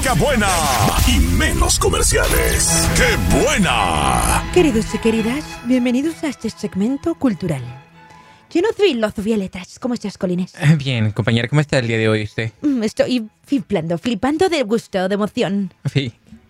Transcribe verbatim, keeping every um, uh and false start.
música buena y menos comerciales. ¡Qué buena! Queridos y queridas, bienvenidos a este segmento cultural. Yo no soy los violetas. ¿Cómo estás, Colines? Bien, compañera, ¿cómo está el día de hoy usted? Mm, Estoy flipando, flipando de gusto, de emoción. Sí,